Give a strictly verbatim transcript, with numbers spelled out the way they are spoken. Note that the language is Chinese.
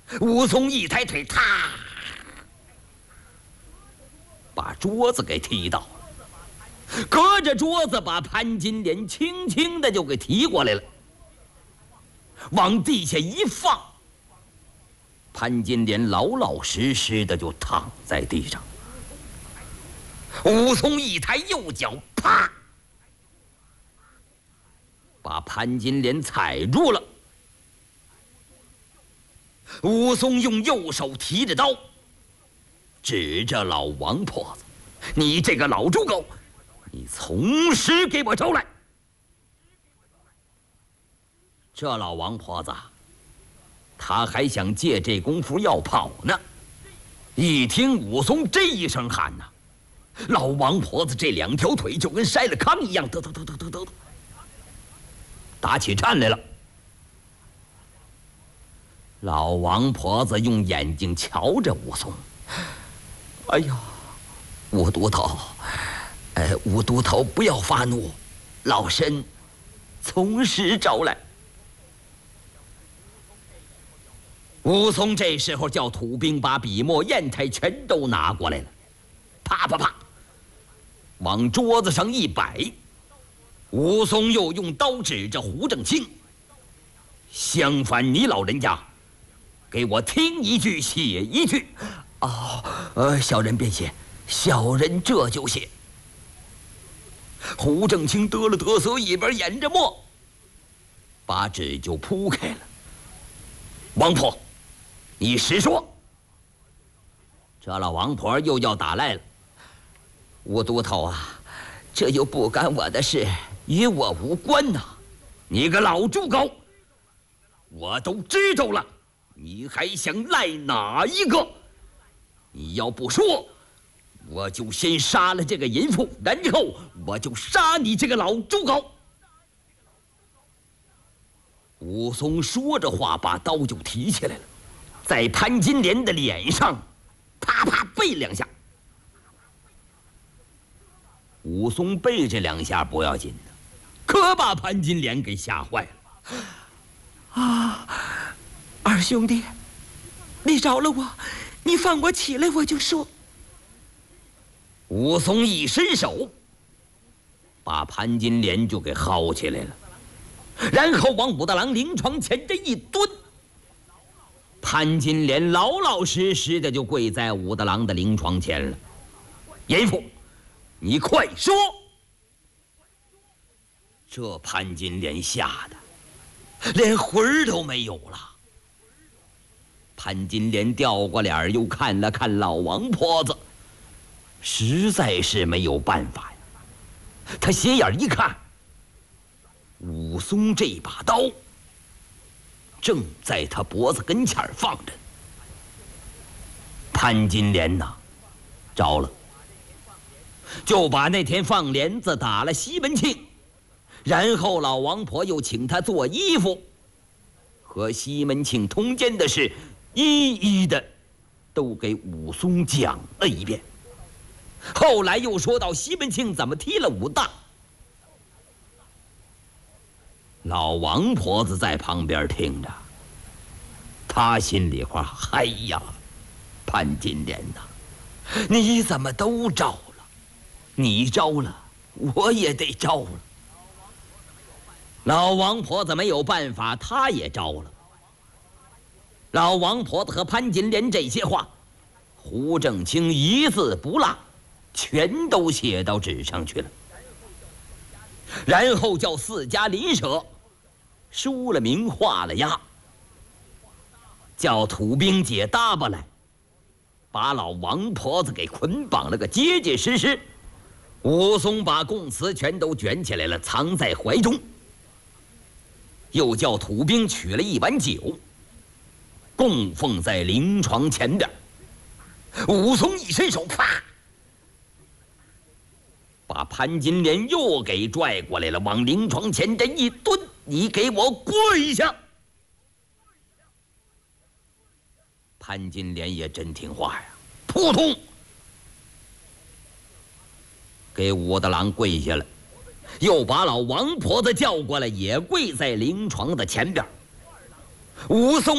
武松一抬腿，踏，把桌子给踢倒了，隔着桌子把潘金莲轻轻的就给提过来了，往地下一放，潘金莲老老实实的就躺在地上。武松一抬右脚，啪，把潘金莲踩住了。武松用右手提着刀，指着老王婆子：“你这个老猪狗，你从实给我招来！”这老王婆子，他还想借这功夫要跑呢。一听武松这一声喊呐，老王婆子这两条腿就跟筛了糠一样，得得得得得得，打起颤来了。老王婆子用眼睛瞧着武松：“哎呀，武都头，哎，武都头不要发怒，老身从实招来。”武松这时候叫土兵把笔墨砚台全都拿过来了，啪啪啪，往桌子上一摆。武松又用刀指着胡正清：“相反，你老人家给我听一句写一句。”“哦，呃，小人便写，小人这就写。”胡正清得了得瑟，一边演着墨，把纸就铺开了。“王婆，你实说。”这老王婆又要打赖了：“武都头啊，这又不干我的事，与我无关呐！你个老猪狗，我都知道了，你还想赖哪一个？你要不说，我就先杀了这个淫妇，然后我就杀你这个老猪狗！”武松说着话，把刀就提起来了，在潘金莲的脸上啪啪背两下。武松背这两下不要紧的，可把潘金莲给吓坏了。“啊，二兄弟，你饶了我，你放我起来，我就说。”武松一伸手，把潘金莲就给薅起来了，然后往武大郎灵床前这一蹲。潘金莲老老实实的就跪在武大郎的灵床前了。“淫妇，你快说！”这潘金莲吓得连魂儿都没有了。潘金莲掉过脸又看了看老王婆子，实在是没有办法呀。他斜眼一看，武松这把刀正在他脖子跟前放着。潘金莲呐，着了，就把那天放帘子打了西门庆，然后老王婆又请他做衣服，和西门庆通奸的事一一的都给武松讲了一遍。后来又说到西门庆怎么踢了武大，老王婆子在旁边听着，他心里话：“哎呀，潘金莲呐，你怎么都招了？你招了，我也得招了。”老王婆子没有办法，他也招了。老王婆子和潘金莲这些话，胡正清一字不落，全都写到纸上去了。然后叫四家邻舍书了名画了押，叫土兵解搭把来，把老王婆子给捆绑了个结结实实。武松把供词全都卷起来了，藏在怀中，又叫土兵取了一碗酒，供奉在灵床前边。武松一伸手，啪，把潘金莲又给拽过来了，往灵床前这一蹲：“你给我跪下！”潘金莲也真听话呀，扑通给武大郎跪下了，又把老王婆子叫过来，也跪在灵床的前边。武松